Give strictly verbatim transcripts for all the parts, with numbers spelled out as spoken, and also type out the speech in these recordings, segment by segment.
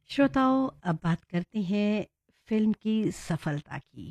श्रोताओं, अब बात करते हैं फिल्म की सफलता की।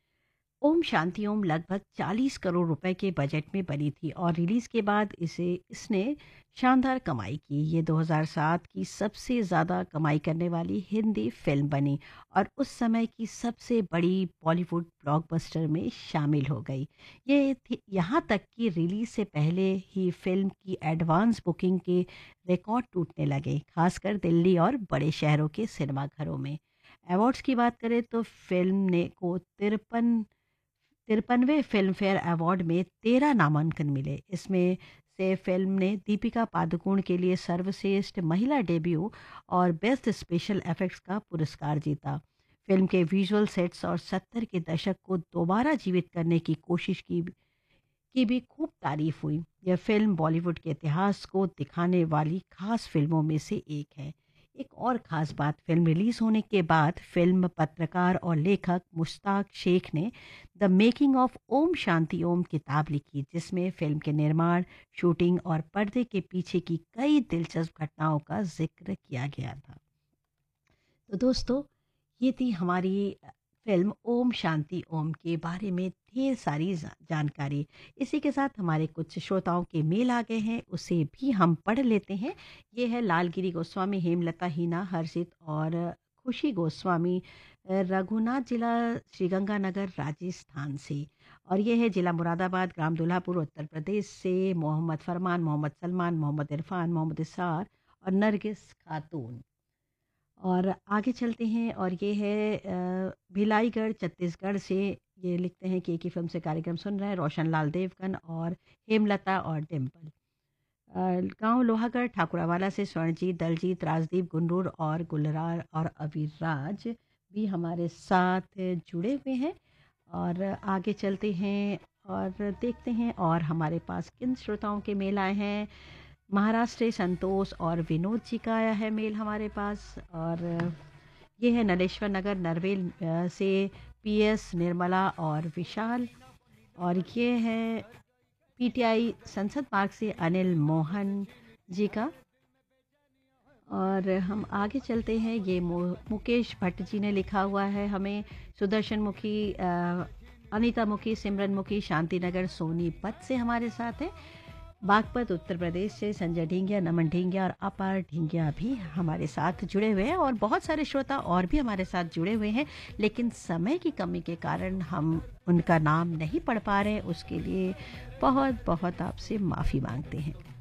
ओम शांति ओम लगभग चालीस करोड़ रुपए के बजट में बनी थी और रिलीज़ के बाद इसे इसने शानदार कमाई की। ये दो हज़ार सात की सबसे ज़्यादा कमाई करने वाली हिंदी फिल्म बनी और उस समय की सबसे बड़ी बॉलीवुड ब्लॉकबस्टर में शामिल हो गई। ये थी यहाँ तक कि रिलीज़ से पहले ही फिल्म की एडवांस बुकिंग के रिकॉर्ड टूटने लगे, खासकर दिल्ली और बड़े शहरों के सिनेमाघरों में। अवार्ड्स की बात करें तो फिल्म ने को तिरपन तिरपनवें फ़िल्म फेयर अवार्ड में तेरह नामांकन मिले। इसमें से फ़िल्म ने दीपिका पादुकोण के लिए सर्वश्रेष्ठ महिला डेब्यू और बेस्ट स्पेशल इफ़ेक्ट्स का पुरस्कार जीता। फ़िल्म के विजुअल सेट्स और सत्तर के दशक को दोबारा जीवित करने की कोशिश की की भी खूब तारीफ हुई। यह फ़िल्म बॉलीवुड के इतिहास को दिखाने वाली खास फ़िल्मों में से एक है। एक और ख़ास बात, फ़िल्म रिलीज़ होने के बाद फ़िल्म पत्रकार और लेखक मुश्ताक शेख ने the making of Om Shanti Om किताब लिखी, जिसमें फ़िल्म के निर्माण, शूटिंग और पर्दे के पीछे की कई दिलचस्प घटनाओं का ज़िक्र किया गया था। तो दोस्तों, ये थी हमारी अ, फ़िल्म ओम शांति ओम के बारे में ढेर सारी जा जानकारी। इसी के साथ हमारे कुछ श्रोताओं के मेल आ गए हैं, उसे भी हम पढ़ लेते हैं। ये है लालगिरी गोस्वामी, हेमलता, हीना, हर्षित और खुशी गोस्वामी, अ, रघुनाथ जिला श्रीगंगानगर राजस्थान से। और ये है जिला मुरादाबाद, ग्राम दुल्हापुर, उत्तर प्रदेश से मोहम्मद फरमान, मोहम्मद सलमान, मोहम्मद इरफान, मोहम्मद इसार और नरगिस खातून। और आगे चलते हैं और ये है अ, भिलाईगढ़ छत्तीसगढ़ से। ये लिखते हैं कि एक ही फिल्म से कार्यक्रम सुन रहे हैं रोशन लाल देवगन और हेमलता और डिम्पल। अ, गांव लोहागढ़ ठाकुरावाला से स्वर्णजीत, दलजीत, राजदीप, गुंडूर और गुलरार और अविराज भी हमारे साथ जुड़े हुए हैं। और आगे चलते हैं और देखते हैं और हमारे पास किन श्रोताओं के मेल आए हैं। महाराष्ट्र से संतोष और विनोद जी का आया है मेल हमारे पास। और ये है नलेश्वर नगर नरवेल अ, से पीएस, निर्मला और विशाल। और ये है पीटीआई संसद मार्ग से अनिल मोहन जी का। और हम आगे चलते हैं, ये मु- मुकेश भट्ट जी ने लिखा हुआ है हमें। सुदर्शन मुखी, अ, अनीता मुखी, सिमरन मुखी, शांति नगर सोनीपत से हमारे साथ है। बागपत उत्तर प्रदेश से संजय ढींगिया, नमन ढींगिया और अपार ढींगिया भी हमारे साथ जुड़े हुए हैं। और बहुत सारे श्रोता और भी हमारे साथ जुड़े हुए हैं, लेकिन समय की कमी के कारण हम उनका नाम नहीं पढ़ पा रहे हैं। उसके लिए बहुत बहुत आपसे माफ़ी मांगते हैं।